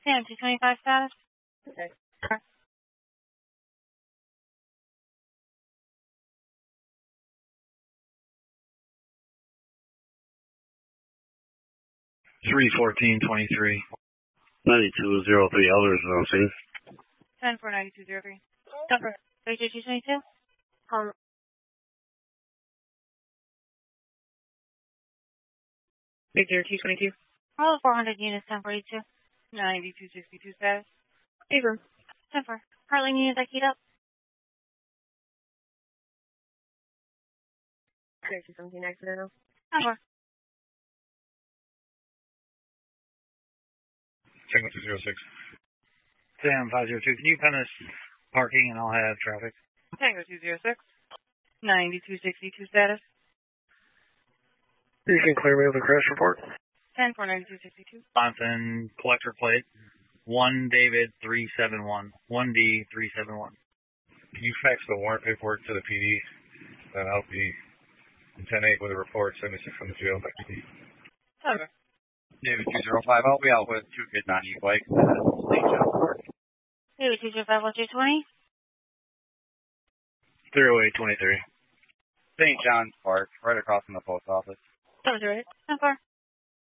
Sam, 225 status. Okay. 31423. 9203 Elders is on scene. 10-4-9203. Cover. 3222. Big 0222. All 400 units, 1042. 9262 status. Favor. 10-4. Heartland units, I keyed up. 3217 accidental. 10-4. Tango 206. Sam 502. Can you pen us parking and I'll have traffic? Tango 206. 9262 status. You can clear me with a crash report. 10-4-9262. Johnson, collector plate. 1 David 371. 1D 371. Can you fax the warrant paperwork to the PD? Then I'll be in 10-8 with a report, 76 from the jail. Cover. David 205, I'll be out with 2 Kid 90 bike. St. John's Park. David 205, 220. 30823. St. John's Park, right across from the post office. That was right. 10-4.